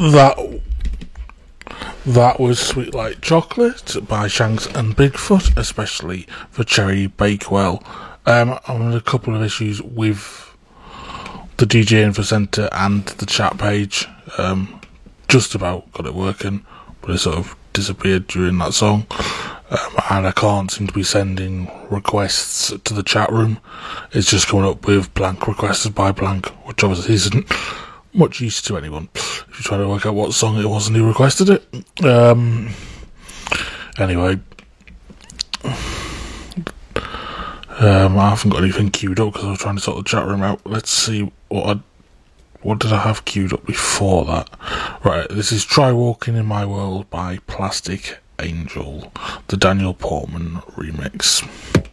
That that was Sweet Like Chocolate by Shanks and Bigfoot, especially for Cherry Bakewell. I'm on a couple of issues with the DJ Info Centre and the chat page. Just about got it working, but it sort of disappeared during that song. And I can't seem to be sending requests to the chat room. It's just coming up with blank requested by blank, which obviously isn't much use to anyone if you're trying to work out what song it was and who requested it. Anyway, I haven't got anything queued up because I was trying to sort the chat room out. Let's see what did I have queued up before that. Right, this is Try Walking in My World by Plastic Angel, the Daniel Portman remix.